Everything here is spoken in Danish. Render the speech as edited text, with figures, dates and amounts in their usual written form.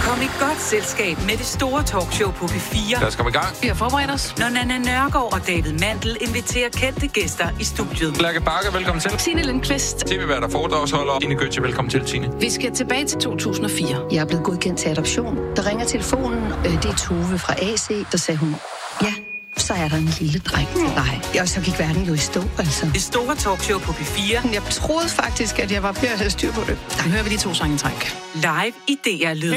Kom i godt selskab med det store talkshow på P4. Lad os komme i gang. Vi har forberedt os. Når Nanna Nørgaard og David Mandel inviterer kendte gæster i studiet. Lærke Bakke, velkommen til. Signe Lindqvist. TV-vært og foredragsholder. Tine Gøtje, velkommen til, Tine. Vi skal tilbage til 2004. Jeg er blevet godkendt til adoption. Der ringer telefonen. Det er Tove fra AC. Der sagde hun, ja, så er der en lille dreng til dig. Og så gik verden jo i stå, altså. Det store talkshow på P4. Jeg troede faktisk, at jeg var ved at have styr på det. Nu hører vi de 2 sange i træk. Live i DR Lyd.